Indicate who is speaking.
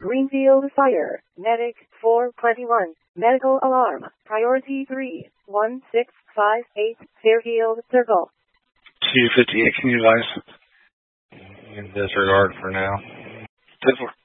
Speaker 1: Greenfield Fire, Medic 421, Medical Alarm, Priority 31658, Fairfield Circle.
Speaker 2: C58, can you advise?
Speaker 3: In disregard for now.